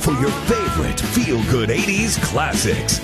for your favorite feel-good 80s classics.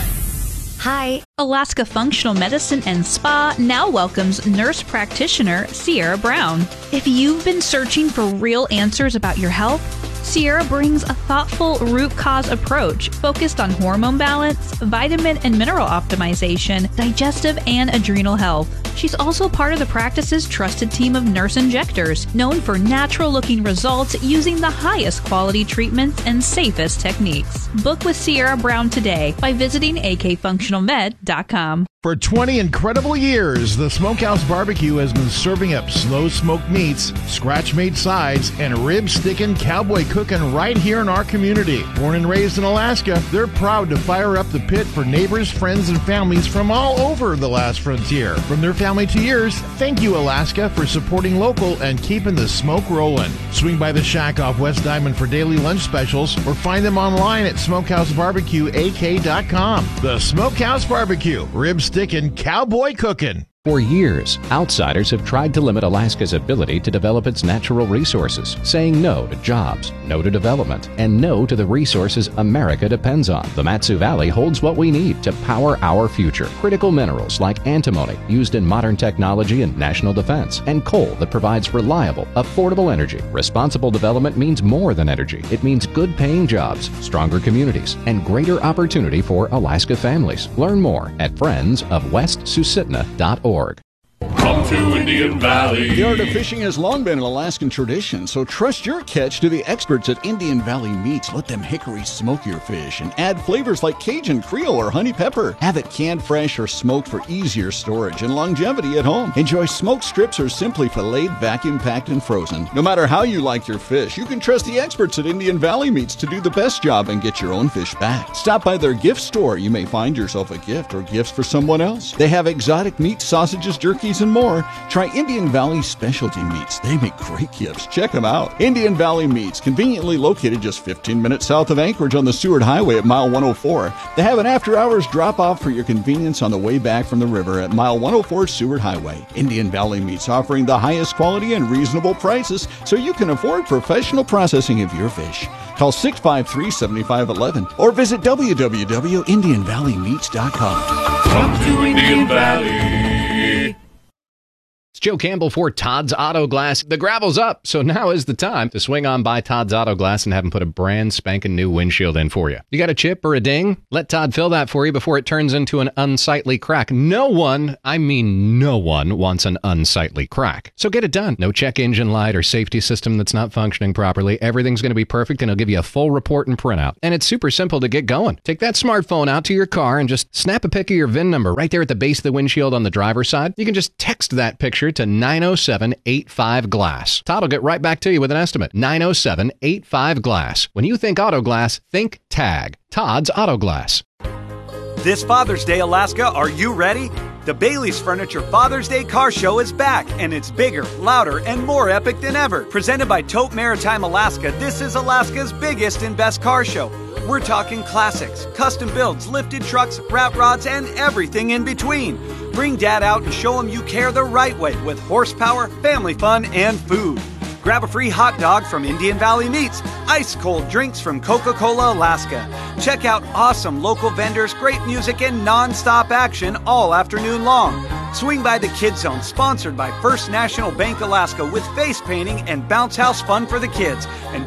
Hi, Alaska Functional Medicine and Spa now welcomes nurse practitioner Sierra Brown. If you've been searching for real answers about your health, Sierra brings a thoughtful root cause approach focused on hormone balance, vitamin and mineral optimization, digestive and adrenal health. She's also part of the practice's trusted team of nurse injectors, known for natural-looking results using the highest quality treatments and safest techniques. Book with Sierra Brown today by visiting akfunctionalmed.com. For 20 incredible years, the Smokehouse Barbecue has been serving up slow-smoked meats, scratch-made sides, and rib-sticking cowboy cooking right here in our community. Born and raised in Alaska, they're proud to fire up the pit for neighbors, friends, and families from all over the last frontier. From their family to yours, thank you, Alaska, for supporting local and keeping the smoke rolling. Swing by the shack off West Diamond for daily lunch specials or find them online at smokehousebarbecueak.com. The Smokehouse Barbecue, rib-sticking cowboy cooking. For years, outsiders have tried to limit Alaska's ability to develop its natural resources, saying no to jobs, no to development, and no to the resources America depends on. The Mat-Su Valley holds what we need to power our future. Critical minerals like antimony, used in modern technology and national defense, and coal that provides reliable, affordable energy. Responsible development means more than energy. It means good-paying jobs, stronger communities, and greater opportunity for Alaska families. Learn more at friendsofwestsusitna.org. Come to Indian Valley. The art of fishing has long been an Alaskan tradition, so trust your catch to the experts at Indian Valley Meats. Let them hickory smoke your fish and add flavors like Cajun, Creole, or honey pepper. Have it canned fresh or smoked for easier storage and longevity at home. Enjoy smoked strips or simply filleted, vacuum packed, and frozen. No matter how you like your fish, you can trust the experts at Indian Valley Meats to do the best job and get your own fish back. Stop by their gift store. You may find yourself a gift or gifts for someone else. They have exotic meats, sausages, jerkies, and more. Try Indian Valley Specialty Meats. They make great gifts. Check them out. Indian Valley Meats, conveniently located just 15 minutes south of Anchorage on the Seward Highway at mile 104. They have an after-hours drop-off for your convenience on the way back from the river at mile 104 Seward Highway. Indian Valley Meats offering the highest quality and reasonable prices so you can afford professional processing of your fish. Call 653-7511 or visit www.indianvalleymeats.com. Come to Indian Valley. It's Joe Campbell for Todd's Auto Glass. The gravel's up, so now is the time to swing on by Todd's Auto Glass and have them put a brand spanking new windshield in for you. You got a chip or a ding? Let Todd fill that for you before it turns into an unsightly crack. No one wants an unsightly crack. So get it done. No check engine light or safety system that's not functioning properly. Everything's going to be perfect, and it'll give you a full report and printout. And it's super simple to get going. Take that smartphone out to your car and just snap a pic of your VIN number right there at the base of the windshield on the driver's side. You can just text that picture to 907-85-GLASS. Todd will get right back to you with an estimate. 907-85-GLASS. When you think auto glass, think TAG. Todd's Auto Glass. This Father's Day, Alaska, are you ready? The Bailey's Furniture Father's Day Car Show is back, and it's bigger, louder, and more epic than ever. Presented by Tote Maritime Alaska, this is Alaska's biggest and best car show. We're talking classics, custom builds, lifted trucks, wrap rods, and everything in between. Bring Dad out and show him you care the right way with horsepower, family fun, and food. Grab a free hot dog from Indian Valley Meats, ice cold drinks from Coca-Cola Alaska. Check out awesome local vendors, great music, and non-stop action all afternoon long. Swing by the Kids Zone, sponsored by First National Bank Alaska, with face painting and bounce house fun for the kids. And